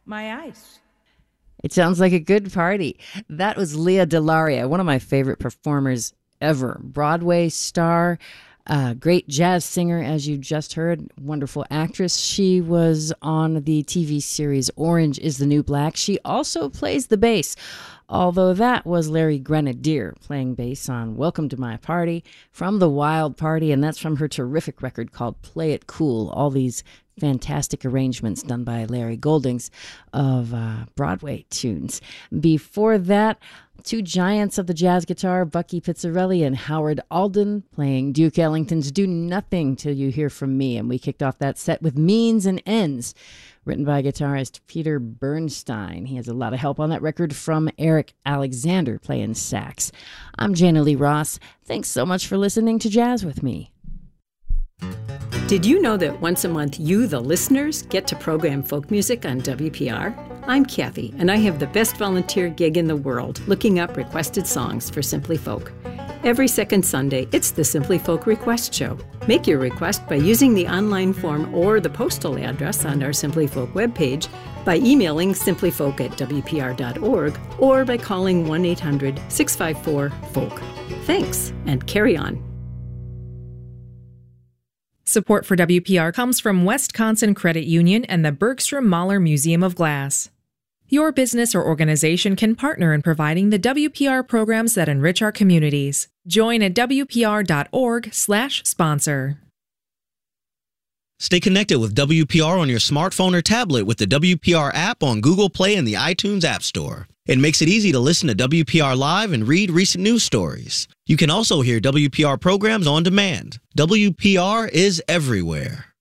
my ice. It sounds like a good party. That was Leah Delaria, one of my favorite performers ever. Broadway star, great jazz singer, as you just heard, wonderful actress. She was on the TV series Orange is the New Black. She also plays the bass, although that was Larry Grenadier playing bass on Welcome to My Party from The Wild Party, and that's from her terrific record called Play It Cool. All these fantastic arrangements done by Larry Goldings of Broadway tunes. Before that, two giants of the jazz guitar, Bucky Pizzarelli and Howard Alden, playing Duke Ellington's Do Nothing Till You Hear From Me. And we kicked off that set with Means and Ends, written by guitarist Peter Bernstein. He has a lot of help on that record from Eric Alexander playing sax. I'm Jana Lee Ross. Thanks so much for listening to Jazz with me. Did you know that once a month you, the listeners, get to program folk music on WPR? I'm Kathy, and I have the best volunteer gig in the world, looking up requested songs for Simply Folk. Every second Sunday, it's the Simply Folk Request Show. Make your request by using the online form or the postal address on our Simply Folk webpage, by emailing simplyfolk@wpr.org, or by calling 1-800-654-FOLK. Thanks, and carry on. Support for WPR comes from Wisconsin Credit Union and the Bergstrom Mahler Museum of Glass. Your business or organization can partner in providing the WPR programs that enrich our communities. Join at wpr.org/sponsor. Stay connected with WPR on your smartphone or tablet with the WPR app on Google Play and the iTunes App Store. It makes it easy to listen to WPR Live and read recent news stories. You can also hear WPR programs on demand. WPR is everywhere.